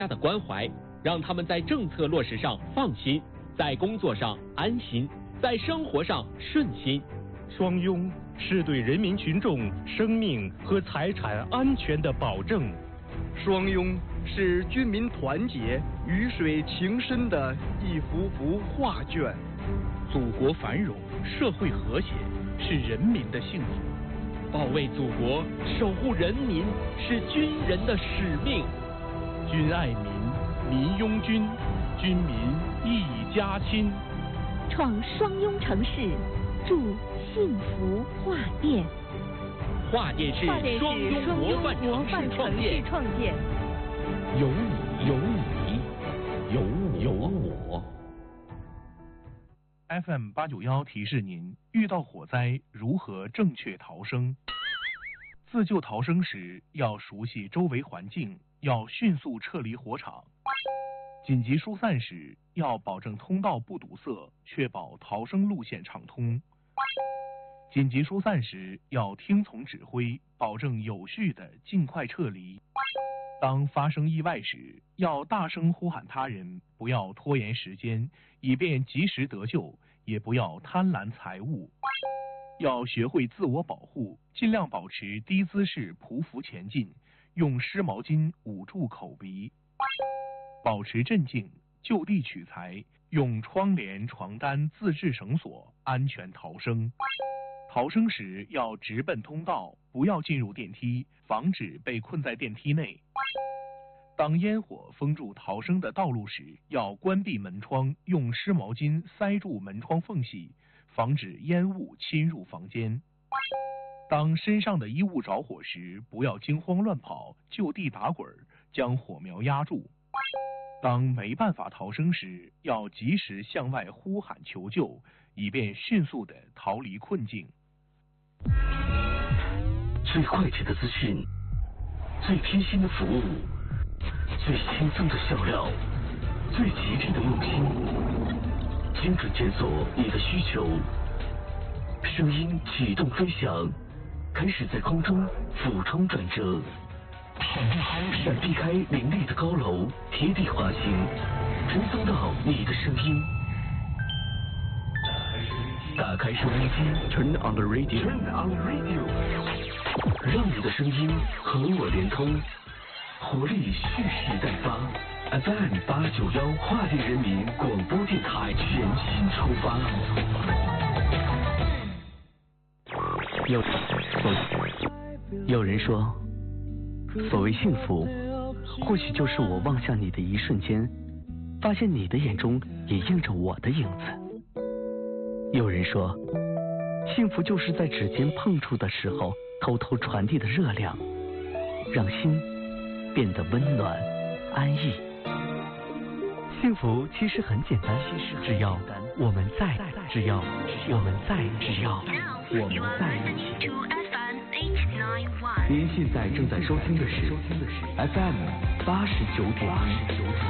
家的关怀，让他们在政策落实上放心，在工作上安心，在生活上顺心。 双拥是对人民群众生命和财产安全的保证。 双拥是军民团结、鱼水情深的一幅幅画卷。 祖国繁荣，社会和谐，是人民的幸福。 保卫祖国，守护人民，是军人的使命。 军爱民，民拥军，军民一家亲。 创双拥城市，筑幸福画店。 画店是双拥模范城市创建。 有你，有我。 FM 891提示您：遇到火灾如何正确逃生？自救逃生时要熟悉周围环境，要迅速撤离火场。紧急疏散时要保证通道不堵塞，确保逃生路线畅通。紧急疏散时要听从指挥，保证有序的尽快撤离。当发生意外时，要大声呼喊他人，不要拖延时间，以便及时得救，也不要贪婪财物。要学会自我保护，尽量保持低姿势匍匐前进，用湿毛巾捂住口鼻。保持镇静，就地取材，用窗帘、床单、自制绳索安全逃生。逃生时要直奔通道，不要进入电梯，防止被困在电梯内。当烟火封住逃生的道路时，要关闭门窗，用湿毛巾塞住门窗缝隙，防止烟雾侵入房间。当身上的衣物着火时，不要惊慌乱跑，就地打滚，将火苗压住。当没办法逃生时，要及时向外呼喊求救，以便迅速地逃离困境。 最快捷的资讯，最贴心的服务，最轻松的笑料，最吉利的用心，精准检索你的需求。声音启动飞翔，开始在空中俯冲转折，闪避开林立的高楼，贴地滑行，传送到你的声音。打开收音机 ，Turn on the radio， 让你的声音和我连通，活力蓄势待发。FM 891画店人民广播电台全新出发。 有人说，所谓幸福，或许就是我望向你的一瞬间，发现你的眼中也映着我的影子。有人说，幸福就是在指尖碰触的时候，偷偷传递的热量，让心变得温暖安逸。幸福其实很简单，只要我们在，只要我们在一起。您现在正在收听的是 FM 89.1。